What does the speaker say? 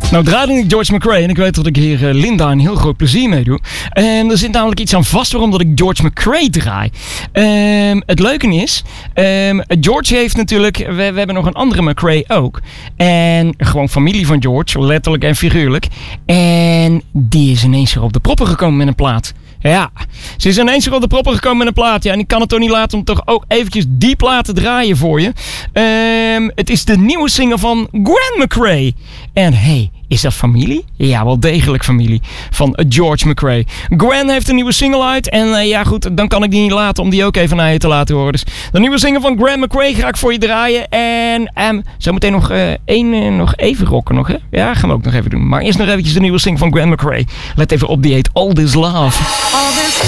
Nou draaide ik George McRae en ik weet dat ik hier Linda een heel groot plezier mee doe. Er zit namelijk iets aan vast waarom dat ik George McRae draai. Het leuke is, George heeft natuurlijk, we hebben nog een andere McRae ook. En gewoon familie van George, letterlijk en figuurlijk. En die is ineens weer op de proppen gekomen met een plaat. Ja, ze is ineens weer op de proppen gekomen met een plaat. Ja, en ik kan het toch niet laten om toch ook eventjes die plaat te draaien voor je. Het is de nieuwe single van Gwen McRae. En hey, is dat familie? Ja, wel degelijk familie van George McRae. Gwen heeft een nieuwe single uit. En ja goed, dan kan ik die niet laten om die ook even naar je te laten horen. Dus de nieuwe single van Gwen McRae ga ik voor je draaien. En zometeen nog nog even rocken nog, hè? Ja, gaan we ook nog even doen. Maar eerst nog eventjes de nieuwe single van Gwen McRae. Let even op, die heet All This Love. All this